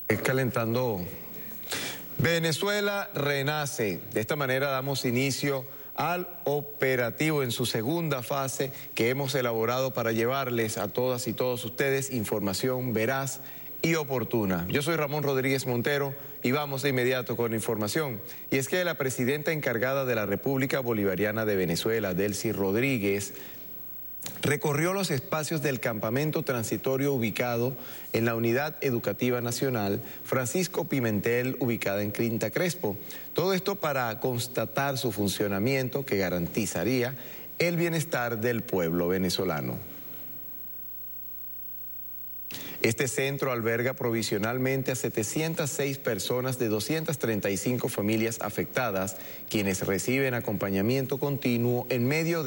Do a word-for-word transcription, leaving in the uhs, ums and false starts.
Calentando. Venezuela renace. De esta manera damos inicio al operativo en su segunda fase que hemos elaborado para llevarles a todas y todos ustedes información veraz y oportuna. Yo soy Ramón Rodríguez Montero y vamos de inmediato con información. Y es que la presidenta encargada de la República Bolivariana de Venezuela, Delcy Rodríguez, recorrió los espacios del campamento transitorio ubicado en la Unidad Educativa Nacional Francisco Pimentel, ubicada en Quinta Crespo. Todo esto para constatar su funcionamiento que garantizaría el bienestar del pueblo venezolano. Este centro alberga provisionalmente a setecientas seis personas de doscientas treinta y cinco familias afectadas, quienes reciben acompañamiento continuo en medio de